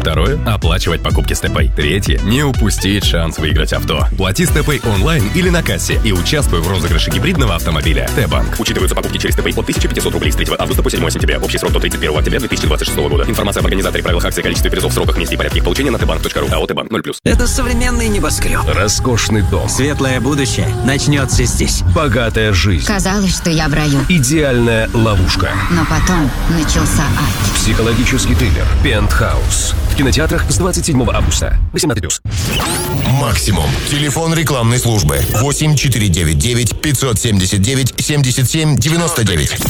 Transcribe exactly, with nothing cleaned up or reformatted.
Второе – оплачивать покупки с ТПay. Третье – не упустить шанс выиграть авто. Плати с ТПay онлайн или на кассе и участвуй в розыгрыше гибридного автомобиля. Т-банк. Учитываются покупки через ТПay от тысяча пятьсот рублей с третьего августа по седьмое сентября. Общий срок до тридцать первого октября две тысячи двадцать шестого года. Информация об организаторе, правилах акции, количестве призов, сроках, месте и порядке их получения на тбанк точка ру. АО «Т-банк» ноль плюс. Это современный небоскреб. Роскошный дом. Светлое будущее начнется здесь. Богатая жизнь. Казалось, что я в раю. Идеальная ловушка. Но потом начался ад. Психологический триллер «Пентхаус». В кинотеатрах с двадцать седьмого августа. восемнадцать плюс. Максимум. Телефон рекламной службы. восемь четыре девять девять пятьсот семьдесят девять семьдесят семь девяносто девять.